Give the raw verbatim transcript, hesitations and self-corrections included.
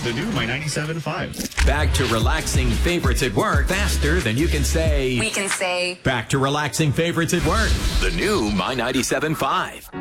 the new My ninety-seven point five. Back to relaxing favorites at work faster than you can say. We can say. Back to relaxing favorites at work. The new My ninety-seven point five.